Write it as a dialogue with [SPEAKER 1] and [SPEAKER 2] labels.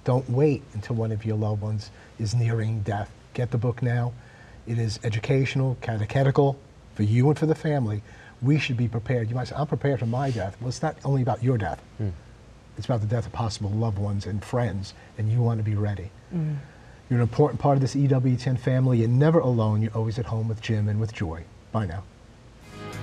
[SPEAKER 1] Don't wait until one of your loved ones is nearing death. Get the book now. It is educational, catechetical for you and for the family. We should be prepared. You might say, I'm prepared for my death. Well, it's not only about your death. It's about the death of possible loved ones and friends, and you want to be ready. You're an important part of this EWTN family. You're never alone. You're always at home with Jim and with Joy. Bye now.